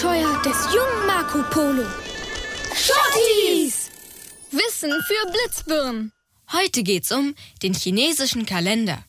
Abenteuer des jungen Marco Polo. Shorties! Wissen für Blitzbirnen. Heute geht's um den chinesischen Kalender.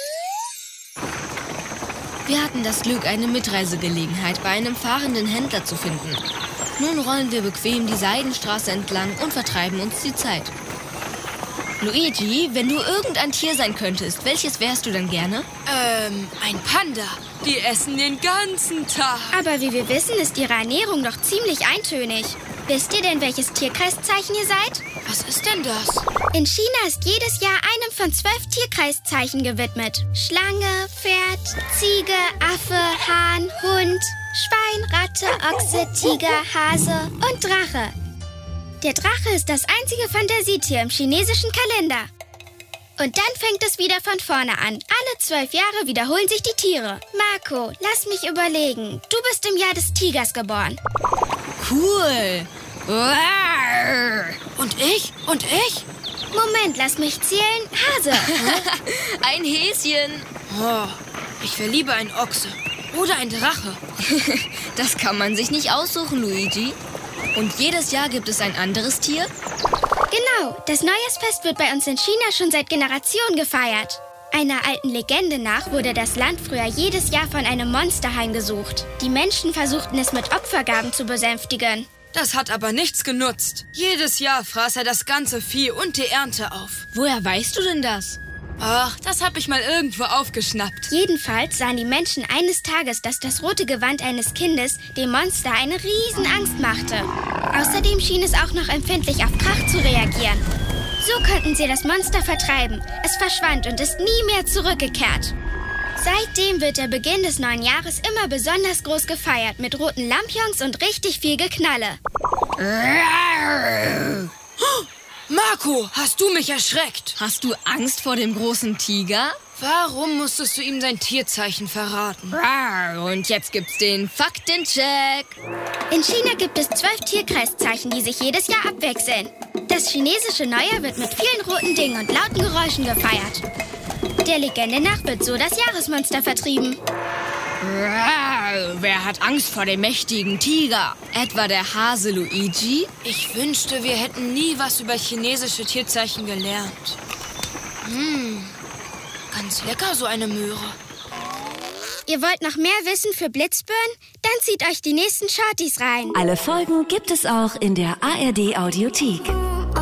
Wir hatten das Glück, eine Mitreisegelegenheit bei einem fahrenden Händler zu finden. Nun rollen wir bequem die Seidenstraße entlang und vertreiben uns die Zeit. Luigi, wenn du irgendein Tier sein könntest, welches wärst du denn gerne? Ein Panda. Die essen den ganzen Tag. Aber wie wir wissen, ist ihre Ernährung doch ziemlich eintönig. Wisst ihr denn, welches Tierkreiszeichen ihr seid? Was ist denn das? In China ist jedes Jahr einem von 12 Tierkreiszeichen gewidmet. Schlange, Pferd, Ziege, Affe, Hahn, Hund, Schwein, Ratte, Ochse, Tiger, Hase und Drache. Der Drache ist das einzige Fantasietier im chinesischen Kalender. Und dann fängt es wieder von vorne an. Alle 12 Jahre wiederholen sich die Tiere. Marco, lass mich überlegen. Du bist im Jahr des Tigers geboren. Cool! Und ich? Und ich? Moment, lass mich zählen. Hase. Ein Häschen! Oh, ich wäre lieber ein Ochse. Oder ein Drache. Das kann man sich nicht aussuchen, Luigi. Und jedes Jahr gibt es ein anderes Tier? Genau, das Neujahrsfest wird bei uns in China schon seit Generationen gefeiert. Einer alten Legende nach wurde das Land früher jedes Jahr von einem Monster heimgesucht. Die Menschen versuchten es mit Opfergaben zu besänftigen. Das hat aber nichts genutzt. Jedes Jahr fraß er das ganze Vieh und die Ernte auf. Woher weißt du denn das? Ach, das hab ich mal irgendwo aufgeschnappt. Jedenfalls sahen die Menschen eines Tages, dass das rote Gewand eines Kindes dem Monster eine Riesenangst machte. Außerdem schien es auch noch empfindlich auf Krach zu reagieren. So konnten sie das Monster vertreiben. Es verschwand und ist nie mehr zurückgekehrt. Seitdem wird der Beginn des neuen Jahres immer besonders groß gefeiert, mit roten Lampions und richtig viel Geknalle. Marco, hast du mich erschreckt? Hast du Angst vor dem großen Tiger? Warum musstest du ihm sein Tierzeichen verraten? Und jetzt gibt's den Faktencheck. In China gibt es 12 Tierkreiszeichen, die sich jedes Jahr abwechseln. Das chinesische Neujahr wird mit vielen roten Dingen und lauten Geräuschen gefeiert. Der Legende nach wird so das Jahresmonster vertrieben. Wer hat Angst vor dem mächtigen Tiger? Etwa der Hase Luigi? Ich wünschte, wir hätten nie was über chinesische Tierzeichen gelernt. Ganz lecker, so eine Möhre. Ihr wollt noch mehr Wissen für Blitzbirnen? Dann zieht euch die nächsten Shorties rein. Alle Folgen gibt es auch in der ARD Audiothek.